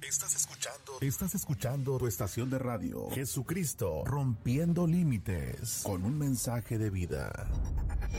Estás escuchando tu estación de radio, Jesucristo Rompiendo Límites, con un mensaje de vida.